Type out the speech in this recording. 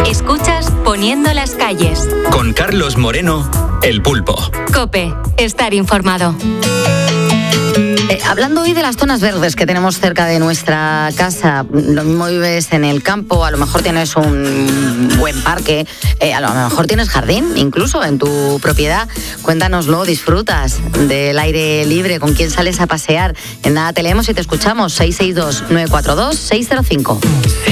Escuchas Poniendo las calles. Con Carlos Moreno, El Pulpo. COPE, estar informado. Hablando hoy de las zonas verdes que tenemos cerca de nuestra casa, lo mismo vives en el campo, a lo mejor tienes un buen parque, a lo mejor tienes jardín, incluso en tu propiedad. Cuéntanoslo, disfrutas del aire libre, con quién sales a pasear. En nada te leemos y te escuchamos. 662-942-605.